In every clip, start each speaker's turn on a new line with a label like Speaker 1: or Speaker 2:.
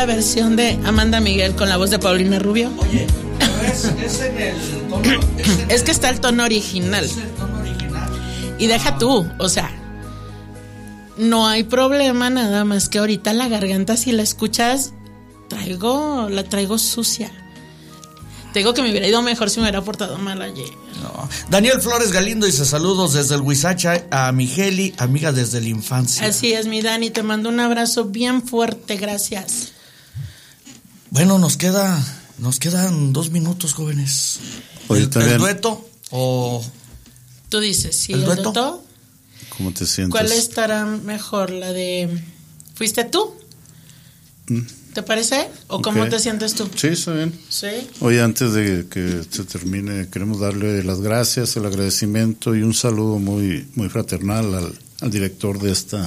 Speaker 1: La versión de Amanda Miguel con la voz de Paulina Rubio.
Speaker 2: Oye, pero es en el tono.
Speaker 1: Es que está el tono original.
Speaker 2: Es el tono original.
Speaker 1: Y deja tú, o sea, no hay problema, nada más que ahorita la garganta, si la escuchas, la traigo sucia. Te digo que me hubiera ido mejor si me hubiera portado mal ayer.
Speaker 2: No. Daniel Flores Galindo dice saludos desde el Huizacha a Migeli, amiga desde la infancia.
Speaker 1: Así es, mi Dani, te mando un abrazo bien fuerte, gracias.
Speaker 2: Bueno, nos quedan 2 minutos, jóvenes.
Speaker 3: Oye,
Speaker 2: ¿El dueto o...?
Speaker 1: Tú dices, ¿sí?
Speaker 2: ¿El dueto?
Speaker 1: dueto?
Speaker 3: ¿Cómo te sientes?
Speaker 1: ¿Cuál estará mejor? ¿La de ¿Fuiste tú? ¿Te parece? ¿O
Speaker 3: Ok.
Speaker 1: cómo te sientes tú?
Speaker 3: Sí, está bien.
Speaker 1: ¿Sí?
Speaker 3: Oye, antes de que se termine, queremos darle las gracias, el agradecimiento y un saludo muy, muy fraternal al director de esta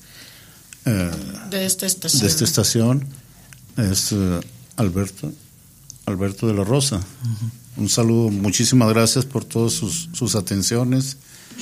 Speaker 1: De esta estación.
Speaker 3: de esta estación, es Alberto de la Rosa. Uh-huh. Un saludo, muchísimas gracias por todas sus atenciones.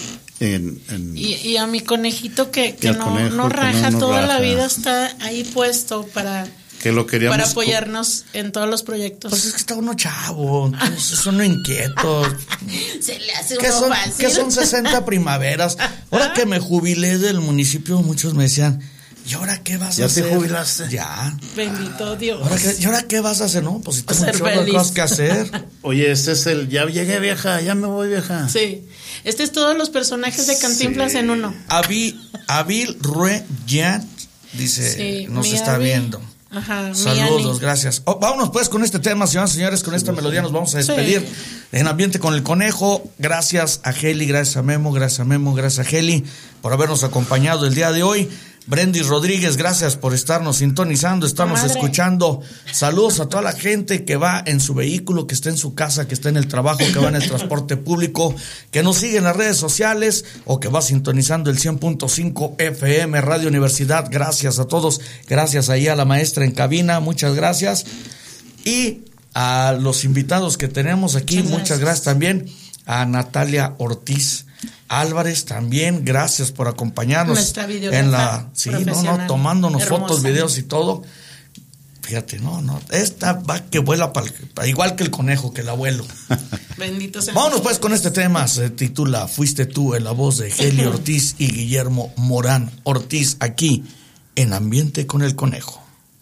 Speaker 1: Y a mi conejito que
Speaker 3: conejo,
Speaker 1: no raja,
Speaker 3: no
Speaker 1: toda la
Speaker 3: raja.
Speaker 1: vida está ahí puesto para apoyarnos en todos los proyectos.
Speaker 2: Pues es que está uno chavo, entonces es uno inquieto.
Speaker 1: Se le hace uno fácil.
Speaker 2: ¿Qué son 60 primaveras? Ahora que me jubilé del municipio, muchos me decían, ¿y ahora qué vas a hacer?
Speaker 3: ¿Ya te jubilaste?
Speaker 2: Ya.
Speaker 1: Bendito Dios.
Speaker 2: ¿Y ahora qué vas a hacer? No, pues si tengo
Speaker 1: Ser
Speaker 2: un chorro de
Speaker 1: feliz.
Speaker 2: cosas que hacer.
Speaker 3: Oye, este es ya llegué vieja, ya me voy vieja.
Speaker 1: Sí. Este es todos los personajes de Cantinflas
Speaker 3: Sí.
Speaker 1: en uno.
Speaker 2: Avil Rue Jan dice,
Speaker 1: Sí,
Speaker 2: nos
Speaker 1: mi
Speaker 2: está
Speaker 1: Abby.
Speaker 2: viendo.
Speaker 1: Ajá,
Speaker 2: Saludos, gracias. Vámonos pues con este tema, señoras y señores, con esta melodía nos vamos a despedir.
Speaker 1: Sí.
Speaker 2: En Ambiente con el Conejo. Gracias a Heli, gracias a Memo, gracias a Heli por habernos acompañado el día de hoy. Brendis Rodríguez, gracias por estarnos sintonizando, estarnos escuchando. Saludos a toda la gente que va en su vehículo, que está en su casa, que está en el trabajo, que va en el transporte público, que nos sigue en las redes sociales o que va sintonizando el 100.5 FM Radio Universidad. Gracias a todos, gracias ahí a la maestra en cabina, muchas gracias. Y a los invitados que tenemos aquí, muchas gracias también a Natalia Ortiz Álvarez, también gracias por acompañarnos.
Speaker 1: Nuestra videógrafa
Speaker 2: tomándonos
Speaker 1: hermosa.
Speaker 2: fotos, videos y todo. Fíjate, esta va que vuela igual que el conejo, que el abuelo.
Speaker 1: Bendito sea.
Speaker 2: Vámonos pues con este tema, se titula Fuiste tú, en la voz de Heli Ortiz y Guillermo Morán Ortiz, aquí en Ambiente con el Conejo.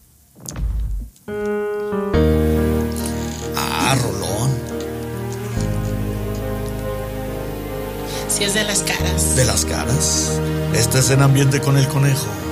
Speaker 2: Rolón.
Speaker 1: Si es de las caras.
Speaker 2: De las caras. Este es En Ambiente con el Conejo.